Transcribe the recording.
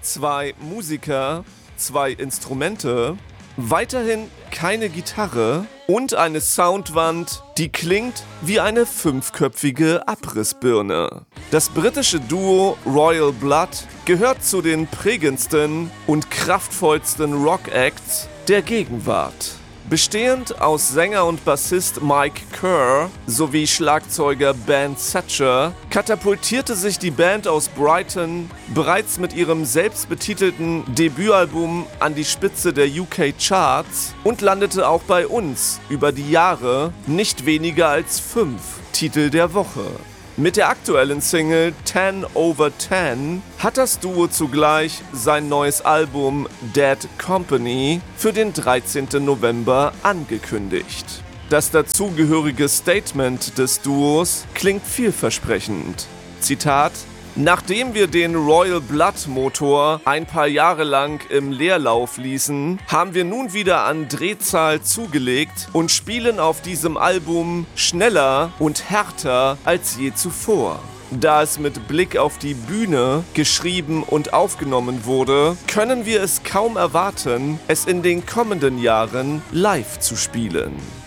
2 Musiker, 2 Instrumente, weiterhin keine Gitarre und eine Soundwand, die klingt wie eine 5-köpfige Abrissbirne. Das britische Duo Royal Blood gehört zu den prägendsten und kraftvollsten Rock-Acts der Gegenwart. Bestehend aus Sänger und Bassist Mike Kerr sowie Schlagzeuger Ben Thatcher katapultierte sich die Band aus Brighton bereits mit ihrem selbstbetitelten Debütalbum an die Spitze der UK-Charts und landete auch bei uns über die Jahre nicht weniger als 5 Titel der Woche. Mit der aktuellen Single 10 over 10 hat das Duo zugleich sein neues Album Dead Company für den 13. November angekündigt. Das dazugehörige Statement des Duos klingt vielversprechend. Zitat: Nachdem wir den Royal Blood Motor ein paar Jahre lang im Leerlauf ließen, haben wir nun wieder an Drehzahl zugelegt und spielen auf diesem Album schneller und härter als je zuvor. Da es mit Blick auf die Bühne geschrieben und aufgenommen wurde, können wir es kaum erwarten, es in den kommenden Jahren live zu spielen.